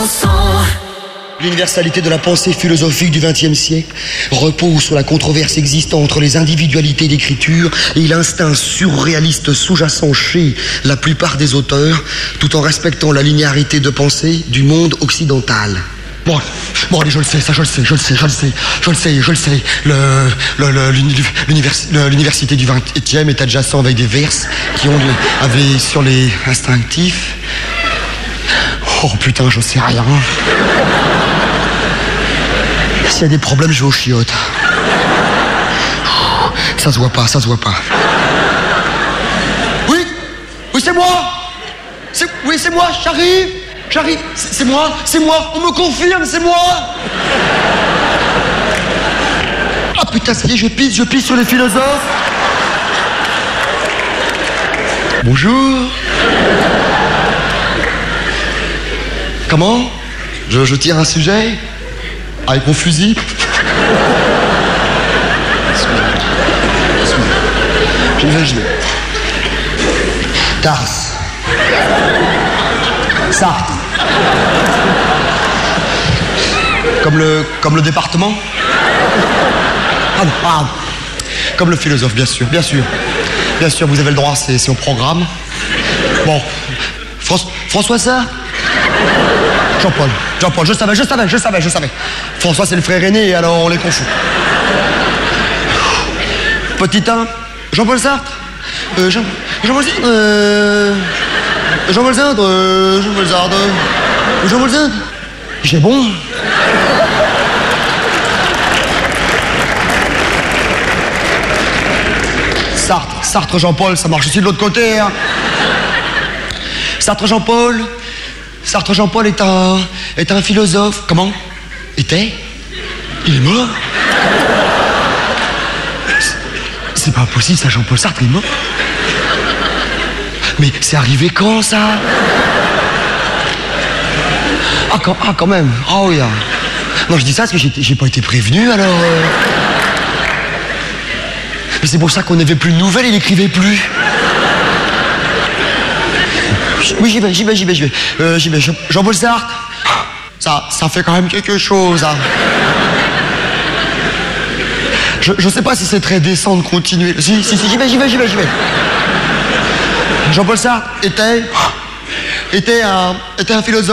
chanson. L'universalité de la pensée philosophique du XXe siècle repose sur la controverse existant entre les individualités d'écriture et l'instinct surréaliste sous-jacent chez la plupart des auteurs, tout en respectant la linéarité de pensée du monde occidental. Bon, allez, je le sais. L'université du XXe est adjacent avec des verses qui avaient sur les instinctifs. Oh putain, je sais rien. S'il y a des problèmes, je vais aux chiottes. Ça se voit pas. Oui, c'est moi. C'est moi, j'arrive. C'est moi. On me confirme, c'est moi. Ah putain, ça y est, je pisse sur les philosophes. Bonjour. Comment ? Je tire un sujet ? Avec mon fusil. J'y vais. Tars. Sarthe. Comme le département. Ah non. Comme le philosophe, bien sûr, vous avez le droit, c'est au programme. Bon. François Sartre. Jean-Paul, je savais. François, c'est le frère aîné, alors on les confond. Petit 1, Jean-Paul Sartre. Jean-Paul Sartre. J'ai bon. Sartre Jean-Paul, ça marche aussi de l'autre côté, hein. Sartre Jean-Paul est un philosophe. Comment ? Était ? Il est mort ? C'est pas possible, ça, Jean-Paul Sartre est mort. Mais c'est arrivé quand, ça ? Quand même. Ah oui. Non, je dis ça parce que j'ai pas été prévenu, alors... Mais c'est pour ça qu'on n'avait plus de nouvelles, il écrivait plus. Oui, j'y vais. Jean-Paul Sartre, ça fait quand même quelque chose, hein. Je sais pas si c'est très décent de continuer. Si, j'y vais. Jean-Paul Sartre était un philosophe.